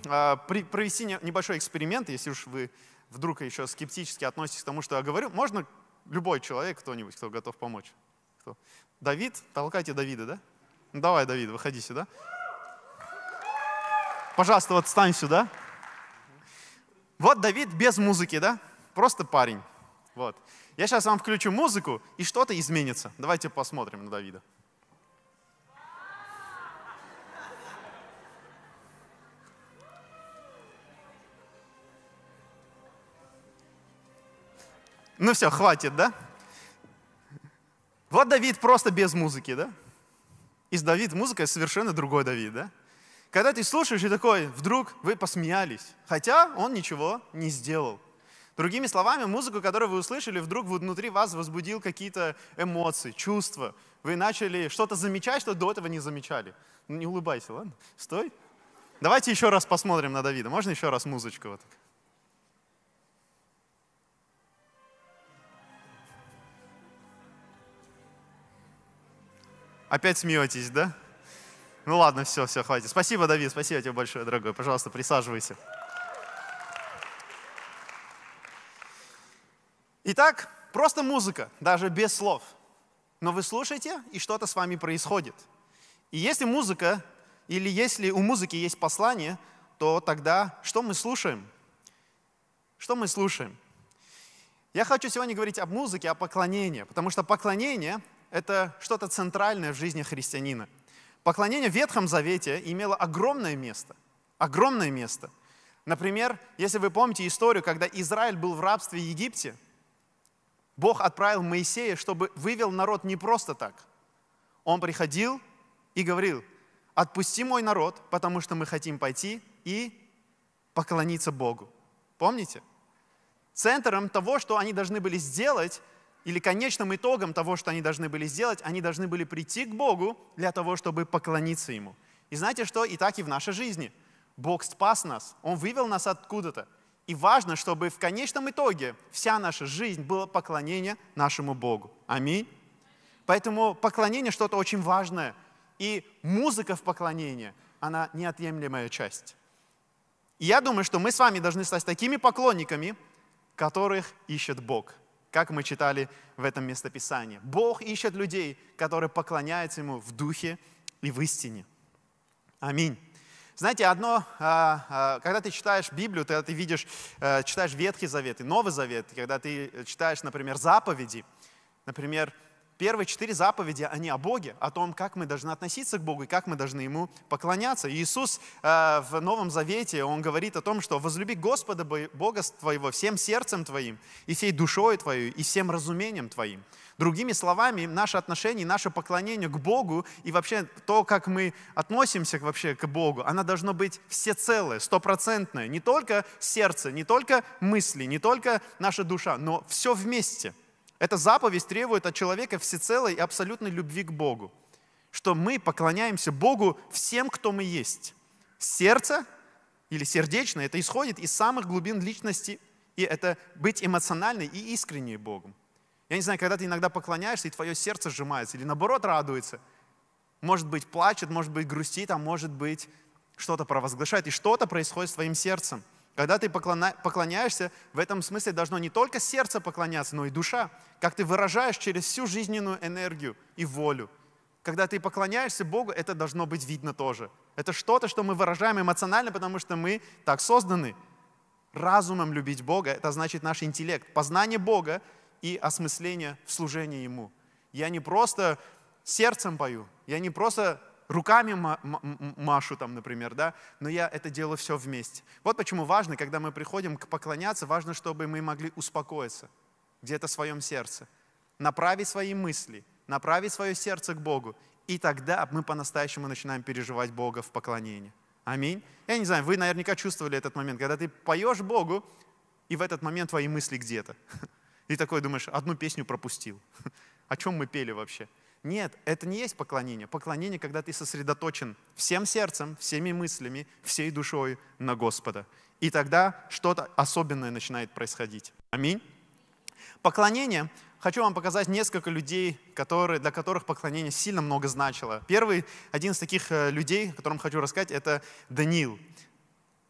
провести небольшой эксперимент, если уж вы вдруг еще скептически относитесь к тому, что я говорю. Можно любой человек, кто-нибудь, кто готов помочь? Кто? Давид? Толкайте Давида, да? Ну, давай, Давид, выходи сюда. Пожалуйста, вот встань сюда. Вот Давид без музыки, да? Просто парень. Вот. Я сейчас вам включу музыку, и что-то изменится. Давайте посмотрим на Давида. Ну все, хватит, да? Вот Давид просто без музыки, да? И с Давид музыкой совершенно другой Давид, да? Когда ты слушаешь и такой, вдруг вы посмеялись, хотя он ничего не сделал. Другими словами, музыку, которую вы услышали, вдруг внутри вас возбудил какие-то эмоции, чувства. Вы начали что-то замечать, что до этого не замечали. Ну, не улыбайся, ладно? Стой. Давайте еще раз посмотрим на Давида. Можно еще раз музычку? Вот. Опять смеетесь, да? Ну ладно, все, хватит. Спасибо, Давид, спасибо тебе большое, дорогой. Пожалуйста, присаживайся. Итак, просто музыка, даже без слов. Но вы слушаете, и что-то с вами происходит. И если музыка, или если у музыки есть послание, то тогда что мы слушаем? Что мы слушаем? Я хочу сегодня говорить об музыке, о поклонении, потому что поклонение – это что-то центральное в жизни христианина. Поклонение в Ветхом Завете имело огромное место. Огромное место. Например, если вы помните историю, когда Израиль был в рабстве в Египте, Бог отправил Моисея, чтобы вывел народ не просто так. Он приходил и говорил: отпусти мой народ, потому что мы хотим пойти и поклониться Богу. Помните? Центром того, что они должны были сделать, или конечным итогом того, что они должны были сделать, они должны были прийти к Богу для того, чтобы поклониться Ему. И знаете что? И так и в нашей жизни. Бог спас нас, Он вывел нас откуда-то. И важно, чтобы в конечном итоге вся наша жизнь была поклонение нашему Богу. Аминь. Поэтому поклонение что-то очень важное. И музыка в поклонении, она неотъемлемая часть. И я думаю, что мы с вами должны стать такими поклонниками, которых ищет Бог. Как мы читали в этом местописании. Бог ищет людей, которые поклоняются Ему в духе и в истине. Аминь. Знаете, когда ты читаешь Библию, когда ты видишь, читаешь Ветхий Завет и Новый Завет, когда ты читаешь, например, заповеди, например, первые 4 заповеди, они о Боге, о том, как мы должны относиться к Богу и как мы должны Ему поклоняться. И Иисус в Новом Завете, Он говорит о том, что возлюби Господа Бога твоего всем сердцем твоим, и всей душой твоей, и всем разумением твоим. Другими словами, наше отношение, наше поклонение к Богу и вообще то, как мы относимся вообще к Богу, оно должно быть всецелое, 100%. Не только сердце, не только мысли, не только наша душа, но все вместе. Эта заповедь требует от человека всецелой и абсолютной любви к Богу. Что мы поклоняемся Богу всем, кто мы есть. Сердце или сердечно, это исходит из самых глубин личности, и это быть эмоциональной и искренней Богу. Я не знаю, когда ты иногда поклоняешься, и твое сердце сжимается, или наоборот радуется. Может быть, плачет, может быть, грустит, а может быть, что-то провозглашает, и что-то происходит с твоим сердцем. Когда ты поклоняешься, в этом смысле должно не только сердце поклоняться, но и душа. Как ты выражаешь через всю жизненную энергию и волю. Когда ты поклоняешься Богу, это должно быть видно тоже. Это что-то, что мы выражаем эмоционально, потому что мы так созданы. Разумом любить Бога – это значит наш интеллект, познание Бога и осмысление в служении Ему. Я не просто сердцем пою, я не просто руками машу там, например, да, но я это делаю все вместе. Вот почему важно, когда мы приходим к поклоняться, важно, чтобы мы могли успокоиться где-то в своем сердце, направить свои мысли, направить свое сердце к Богу, и тогда мы по-настоящему начинаем переживать Бога в поклонении. Аминь. Я не знаю, вы наверняка чувствовали этот момент, когда ты поешь Богу, и в этот момент твои мысли где-то. И такой думаешь, одну песню пропустил. О чем мы пели вообще? Нет, это не есть поклонение. Поклонение, когда ты сосредоточен всем сердцем, всеми мыслями, всей душой на Господа. И тогда что-то особенное начинает происходить. Аминь. Поклонение. Хочу вам показать несколько людей, для которых поклонение сильно много значило. Один из таких людей, о котором хочу рассказать, это Даниил.